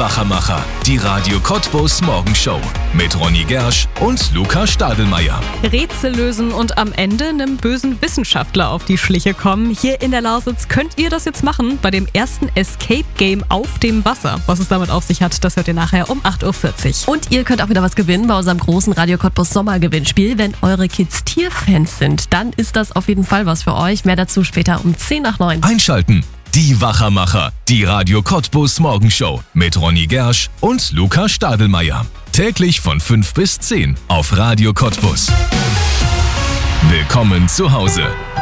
Wachermacher, die Radio Cottbus Morgenshow mit Ronny Gersch und Luca Stadelmeier. Rätsel lösen und am Ende einem bösen Wissenschaftler auf die Schliche kommen. Hier in der Lausitz könnt ihr das jetzt machen bei dem ersten Escape Game auf dem Wasser. Was es damit auf sich hat, das hört ihr nachher um 8.40 Uhr. Und ihr könnt auch wieder was gewinnen bei unserem großen Radio Cottbus Sommergewinnspiel. Wenn eure Kids Tierfans sind, dann ist das auf jeden Fall was für euch. Mehr dazu später um 8:50. Einschalten. Die Wachermacher, die Radio Cottbus Morgenshow mit Ronny Gersch und Luca Stadelmeier. Täglich von 5 bis 10 auf Radio Cottbus. Willkommen zu Hause.